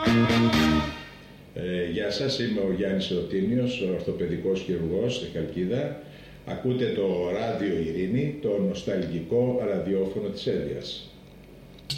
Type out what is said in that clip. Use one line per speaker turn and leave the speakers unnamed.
Γεια σας, είμαι ο Γιάννης Ρωτίνιος, ορθοπαιδικός χειρουργός στη Χαλκίδα. Ακούτε το Ράδιο Ειρήνη, το νοσταλγικό ραδιόφωνο της Έδειας.